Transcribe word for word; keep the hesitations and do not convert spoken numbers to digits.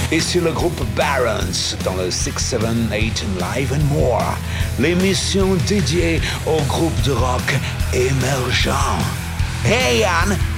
et sur le groupe Barons dans le six sept eight Live and More, l'émission dédiée au groupe de rock émergent. Hey Yann,